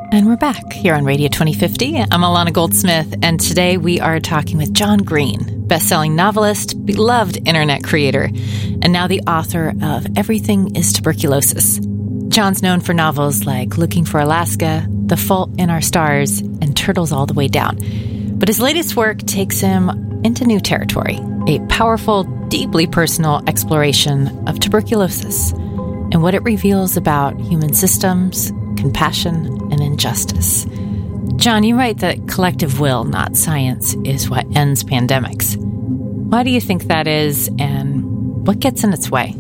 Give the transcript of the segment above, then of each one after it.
And we're back here on Radio 2050. I'm Alana Goldsmith, and today we are talking with John Green, best-selling novelist, beloved internet creator, and now the author of Everything is Tuberculosis. John's known for novels like Looking for Alaska, The Fault in Our Stars, and Turtles All the Way Down. But his latest work takes him into new territory, a powerful, deeply personal exploration of tuberculosis and what it reveals about human systems, compassion, and injustice. John, you write that collective will, not science, is what ends pandemics. Why do you think that is, and what gets in its way?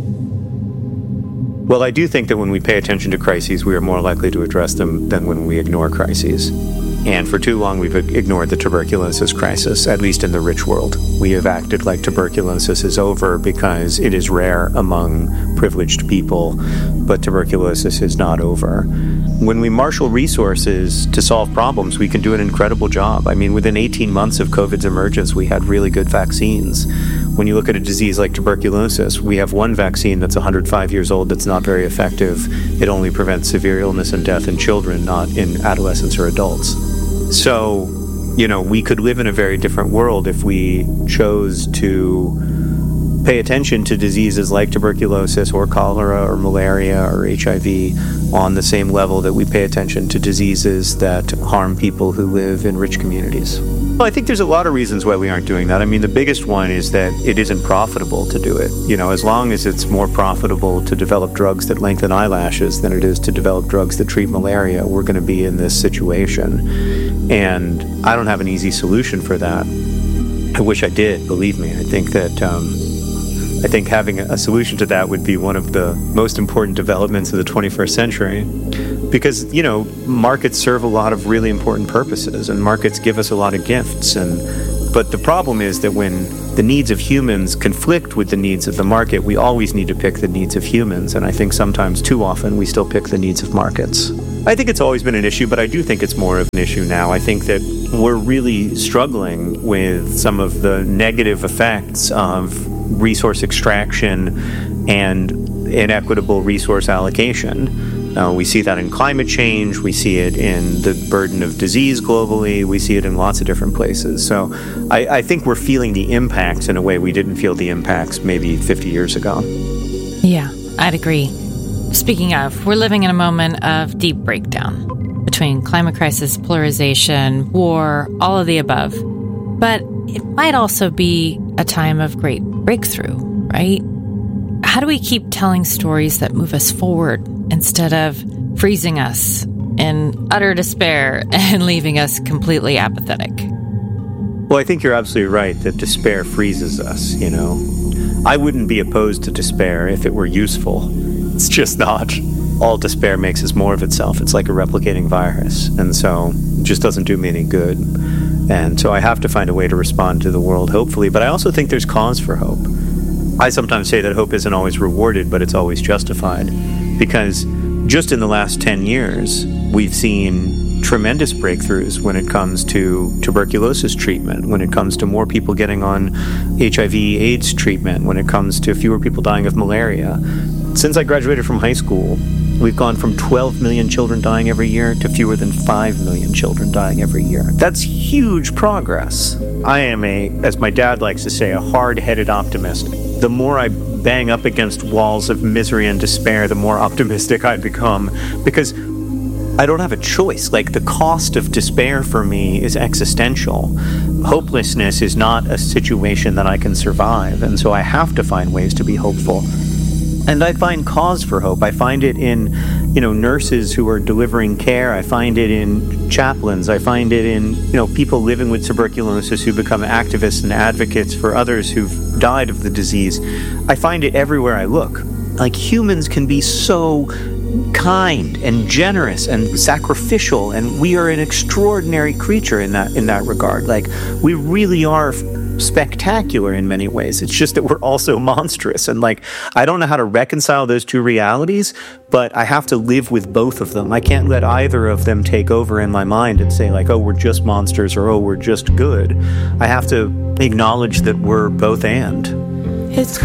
Well, I do think that when we pay attention to crises, we are more likely to address them than when we ignore crises. And for too long, we've ignored the tuberculosis crisis, at least in the rich world. We have acted like tuberculosis is over because it is rare among privileged people, but tuberculosis is not over. When we marshal resources to solve problems, we can do an incredible job. I mean, within 18 months of COVID's emergence, we had really good vaccines. When you look at a disease like tuberculosis, we have one vaccine that's 105 years old that's not very effective. It only prevents severe illness and death in children, not in adolescents or adults. So, we could live in a very different world if we chose to pay attention to diseases like tuberculosis or cholera or malaria or HIV on the same level that we pay attention to diseases that harm people who live in rich communities. Well, I think there's a lot of reasons why we aren't doing that. I mean, the biggest one is that it isn't profitable to do it. As long as it's more profitable to develop drugs that lengthen eyelashes than it is to develop drugs that treat malaria, we're going to be in this situation. And I don't have an easy solution for that. I wish I did, believe me. I think having a solution to that would be one of the most important developments of the 21st century. Because, markets serve a lot of really important purposes, and markets give us a lot of gifts. But the problem is that when the needs of humans conflict with the needs of the market, we always need to pick the needs of humans. And I think sometimes, too often, we still pick the needs of markets. I think it's always been an issue, but I do think it's more of an issue now. I think that we're really struggling with some of the negative effects of resource extraction and inequitable resource allocation. We see that in climate change, we see it in the burden of disease globally, we see it in lots of different places. So I think we're feeling the impacts in a way we didn't feel the impacts maybe 50 years ago. Yeah, I'd agree. Speaking of, we're living in a moment of deep breakdown between climate crisis, polarization, war, all of the above. But it might also be a time of great breakthrough, right? How do we keep telling stories that move us forward instead of freezing us in utter despair and leaving us completely apathetic? Well, I think you're absolutely right that despair freezes us, I wouldn't be opposed to despair if it were useful. It's just not. All despair makes is more of itself. It's like a replicating virus. And so it just doesn't do me any good. And so I have to find a way to respond to the world, hopefully. But I also think there's cause for hope. I sometimes say that hope isn't always rewarded, but it's always justified. Because just in the last 10 years, we've seen tremendous breakthroughs when it comes to tuberculosis treatment, when it comes to more people getting on HIV/AIDS treatment, when it comes to fewer people dying of malaria. Since I graduated from high school, we've gone from 12 million children dying every year to fewer than 5 million children dying every year. That's huge progress. I am as my dad likes to say, a hard-headed optimist. The more I bang up against walls of misery and despair, the more optimistic I become, because I don't have a choice. Like, the cost of despair for me is existential. Hopelessness is not a situation that I can survive, and so I have to find ways to be hopeful. And I find cause for hope. I find it in, nurses who are delivering care. I find it in chaplains. I find it in, people living with tuberculosis who become activists and advocates for others who've died of the disease. I find it everywhere I look. Like, humans can be so kind and generous and sacrificial, and we are an extraordinary creature in that regard. Like, we really are spectacular in many ways. It's just that we're also monstrous, and I don't know how to reconcile those two realities, but I have to live with both of them. I can't let either of them take over in my mind and say oh, we're just monsters, or oh, we're just good. I have to acknowledge that we're both and. It's